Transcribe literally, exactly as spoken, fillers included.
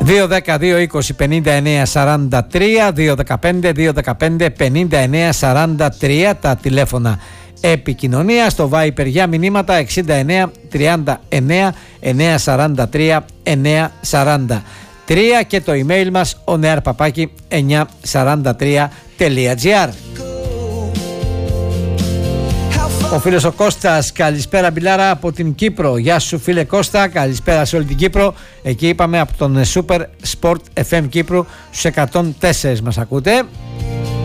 δύο δέκα δύο είκοσι πενήντα εννέα σαράντα τρία, δύο δεκαπέντε δύο δεκαπέντε πενήντα εννέα σαράντα τρία τα τηλέφωνα επικοινωνία. Στο Viper για μηνύματα εξήντα εννέα τριάντα εννέα εννέα σαράντα τρία εννέα σαράντα τρία και το email μας oneair παπάκι εννιακόσια σαράντα τρία τελεία τζι άρ. Ο φίλος ο Κώστας, καλησπέρα Μπιλάρα από την Κύπρο. Γεια σου φίλε Κώστα, καλησπέρα σε όλη την Κύπρο. Εκεί είπαμε από τον Super Sport εφ εμ Κύπρου στους εκατόν τέσσερα μας ακούτε.